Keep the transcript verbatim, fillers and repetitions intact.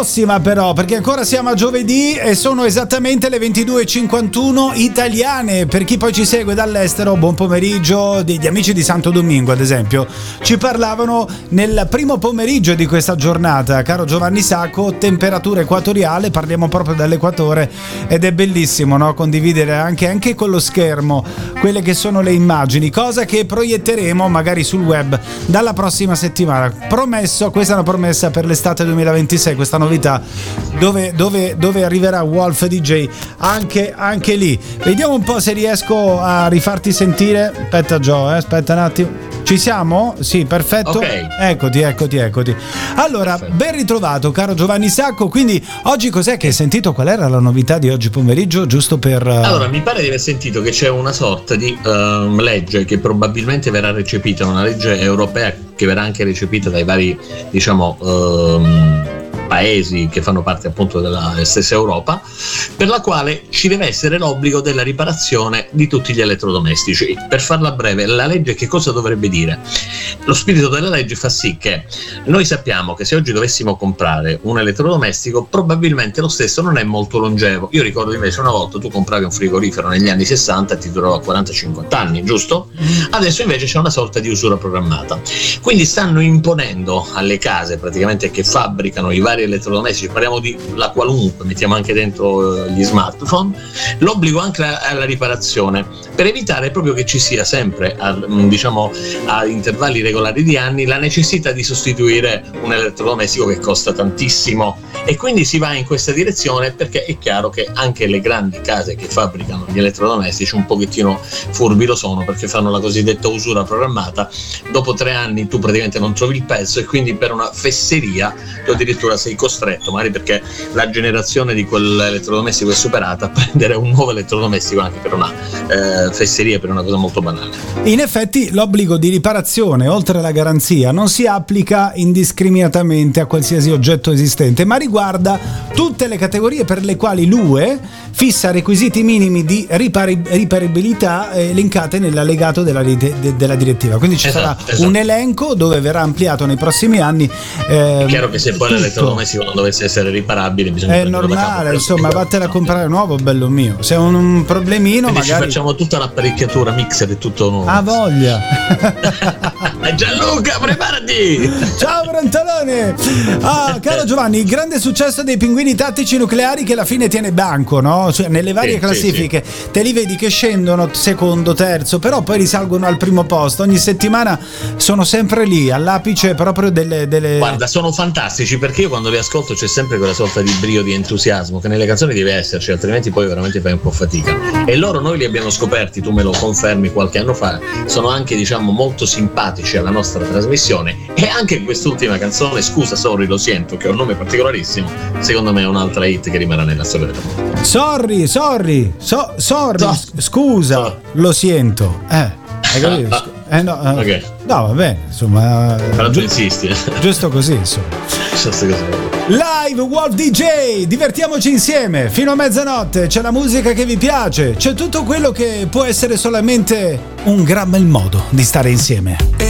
Prossima però, perché ancora siamo a giovedì e sono esattamente le ventidue e cinquantuno italiane. Per chi poi ci segue dall'estero, buon pomeriggio. Degli amici di Santo Domingo, ad esempio, ci parlavano nel primo pomeriggio di questa giornata. Caro Giovanni Sacco, temperatura equatoriale, parliamo proprio dall'equatore ed è bellissimo, no? Condividere anche, anche con lo schermo quelle che sono le immagini, cosa che proietteremo magari sul web dalla prossima settimana. Promesso, questa è una promessa per l'estate duemilaventisei, questa novità dove, dove, dove arriverà Wolf D J anche, anche lì. Vediamo un po' se riesco a rifarti sentire. Aspetta Gio, eh, aspetta un attimo. Ci siamo? Sì, perfetto. Okay. Eccoti, eccoti, eccoti. Allora, perfetto. Ben ritrovato caro Giovanni Sacco. Quindi oggi cos'è che hai sentito? Qual era la novità di oggi pomeriggio? Giusto per... Uh... Allora, mi pare di aver sentito che c'è una sorta di uh, legge che probabilmente verrà recepita, una legge europea che verrà anche recepita dai vari, diciamo... Um, paesi che fanno parte appunto della stessa Europa, per la quale ci deve essere l'obbligo della riparazione di tutti gli elettrodomestici. Per farla breve, la legge che cosa dovrebbe dire? Lo spirito della legge fa sì che noi sappiamo che se oggi dovessimo comprare un elettrodomestico, probabilmente lo stesso non è molto longevo. Io ricordo invece una volta tu compravi un frigorifero negli anni sessanta e ti durava quaranta cinquanta anni, giusto? Adesso invece c'è una sorta di usura programmata. Quindi stanno imponendo alle case praticamente che fabbricano i vari elettrodomestici, parliamo di la qualunque, mettiamo anche dentro gli smartphone, l'obbligo anche alla riparazione, per evitare proprio che ci sia sempre a, diciamo a intervalli regolari di anni la necessità di sostituire un elettrodomestico che costa tantissimo, e quindi si va in questa direzione perché è chiaro che anche le grandi case che fabbricano gli elettrodomestici un pochettino furbi lo sono, perché fanno la cosiddetta usura programmata. Dopo tre anni tu praticamente non trovi il pezzo e quindi per una fesseria tu addirittura sei costretto, magari perché la generazione di quell'elettrodomestico è superata, a prendere un nuovo elettrodomestico anche per una eh, fesseria, per una cosa molto banale. In effetti l'obbligo di riparazione, oltre alla garanzia, non si applica indiscriminatamente a qualsiasi oggetto esistente, ma riguarda tutte le categorie per le quali l'U E fissa requisiti minimi di ripari- riparibilità elencate nell'allegato della, de- della direttiva. Quindi ci esatto, sarà esatto. un elenco dove verrà ampliato nei prossimi anni. Eh, è chiaro che se poi tutto. L'elettrodomestico non dovesse essere riparabile bisogna è normale, insomma, vattene a comprare nuovo, bello mio. Se è un, un problemino, quindi magari ci facciamo tutta l'apparecchiatura mixer e tutto nuovo. Ha voglia. Gianluca, preparati! Ciao Brantolone! Ah, caro Giovanni, il grande successo dei pinguini tattici nucleari che alla fine tiene banco, no? Cioè, nelle varie sì, classifiche sì, sì. te li vedi che scendono secondo, terzo, però poi risalgono al primo posto. Ogni settimana sono sempre lì, all'apice proprio delle, delle... Guarda, sono fantastici, perché io quando li ascolto c'è sempre quella sorta di brio, di entusiasmo che nelle canzoni deve esserci, altrimenti poi veramente fai un po' fatica. E loro noi li abbiamo scoperti, tu me lo confermi, qualche anno fa, sono anche diciamo molto simpatici alla nostra trasmissione, e anche quest'ultima canzone, Scusa Sorry Lo Siento, che è un nome particolarissimo, secondo me è un'altra hit che rimarrà nella storia della musica. Sorry, sorry, so, sorry, So- scusa, so- lo sento. Eh, hai capito? Eh, no, eh, Ok. no, va bene, insomma. Però tu giu- insisti. giusto così, insomma. Giusto così. Live Wolf D J, divertiamoci insieme fino a mezzanotte. C'è la musica che vi piace, c'è tutto quello che può essere solamente un gran bel modo di stare insieme.